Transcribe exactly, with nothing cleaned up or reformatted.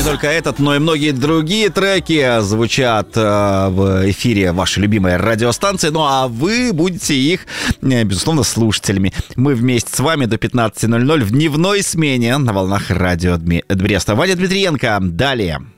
только этот, но и многие другие треки звучат э, в эфире вашей любимой радиостанции. Ну а вы будете их, э, безусловно, слушателями. Мы вместе с вами до пятнадцати ноль-ноль в дневной смене на волнах радио Бреста. Ваня Дмитриенко. Далее.